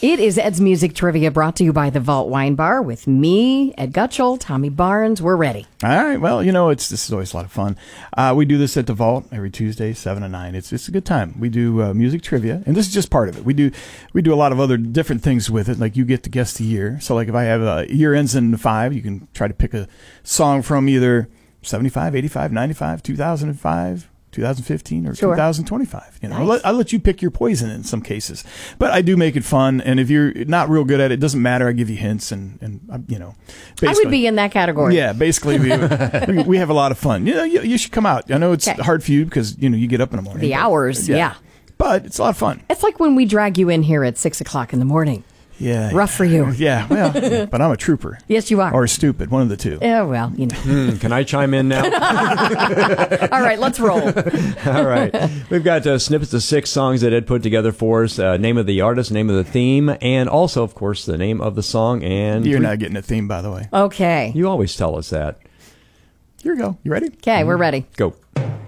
It is Ed's Music Trivia brought to you by the Vault Wine Bar with me, Ed Gutschall, Tommy Barnes. We're ready. All right. Well, this is always a lot of fun. We do this at the Vault every Tuesday, 7 to 9. It's a good time. We do music trivia, and this is just part of it. We do a lot of other different things with it, like you get to guess the year. So like if I have a year ends in 5, you can try to pick a song from either 75, 85, 95, 2005, 2015 or 2025. Nice. I'll let you pick your poison in some cases, but I do make it fun. And if you're not real good at it, doesn't matter. I give you hints, and I would be in that category. Yeah, basically we have a lot of fun. You should come out. I know it's hard for you because you get up in the morning. The hours, yeah. But it's a lot of fun. It's like when we drag you in here at 6 o'clock in the morning. Yeah. Rough for you. Yeah, well, but I'm a trooper. Yes, you are. Or stupid, one of the two. Yeah, well, Can I chime in now? All right, let's roll. All right. We've got snippets of 6 songs that Ed put together for us. Name of the artist, name of the theme, and also, of course, the name of the song. And you're not getting a theme, by the way. Okay. You always tell us that. Here we go. You ready? Okay, we're ready. Go.